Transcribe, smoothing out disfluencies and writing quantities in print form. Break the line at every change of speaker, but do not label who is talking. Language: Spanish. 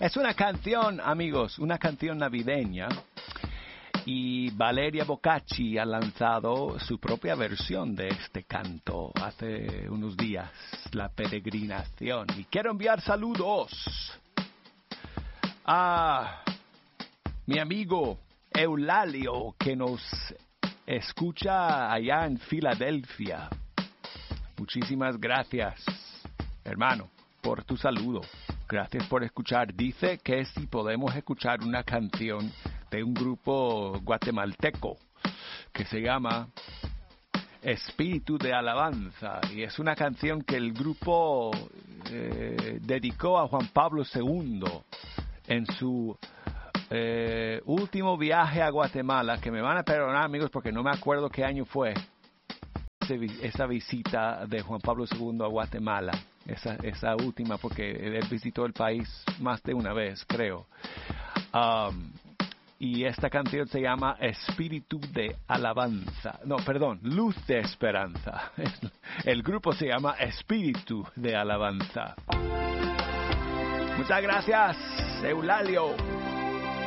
Es una canción, amigos, una canción navideña. Y Valeria Boccacci ha lanzado su propia versión de este canto hace unos días, La Peregrinación. Y quiero enviar saludos a mi amigo Eulalio, que nos escucha allá en Filadelfia. Muchísimas gracias, hermano, por tu saludo. Gracias por escuchar. Dice que si podemos escuchar una canción de un grupo guatemalteco que se llama Espíritu de Alabanza, y es una canción que el grupo dedicó a Juan Pablo II en su último viaje a Guatemala, que me van a perdonar, amigos, porque no me acuerdo qué año fue esa visita de Juan Pablo II a Guatemala, esa última, porque él visitó el país más de una vez, creo. Y esta canción se llama Espíritu de Alabanza. No, perdón, Luz de Esperanza. El grupo se llama Espíritu de Alabanza. Muchas gracias, Eulalio.